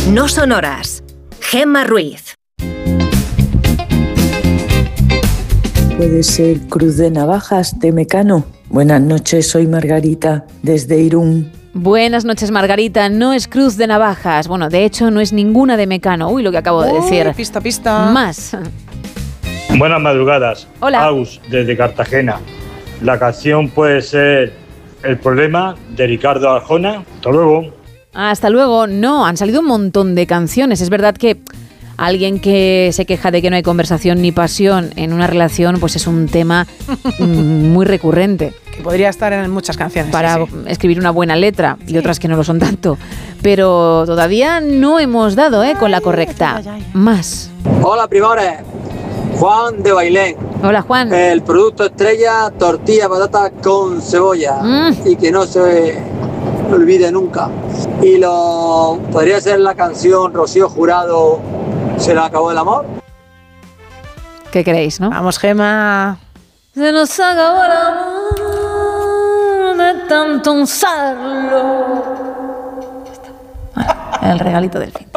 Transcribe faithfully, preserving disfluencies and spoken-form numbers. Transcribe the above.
No sonoras. Gemma Ruiz. ¿Puede ser cruz de navajas de Mecano? Buenas noches, soy Margarita, desde Irún. Buenas noches, Margarita. No es cruz de navajas. Bueno, de hecho, no es ninguna de Mecano. Uy, lo que acabo de Uy, decir. Pista, pista. Más. Buenas madrugadas. Hola. Aus, desde Cartagena. La canción puede ser El problema, de Ricardo Arjona. Hasta luego. Hasta luego. No, han salido un montón de canciones. Es verdad que alguien que se queja de que no hay conversación ni pasión en una relación, pues es un tema muy recurrente. Que podría estar en muchas canciones. Para sí, sí. escribir una buena letra y Sí. otras que no lo son tanto. Pero todavía no hemos dado eh, con la correcta. Ay, ay, ay. Más. Hola, primores. Juan de Bailén. Hola, Juan. El producto estrella, tortilla patata con cebolla. Mm. Y que no se olvide nunca. Y lo podría ser la canción Rocío Jurado, ¿Se le acabó el amor? ¿Qué creéis, no? Vamos, Gemma. Se nos acabó el amor de tanto usarlo. El regalito del fin.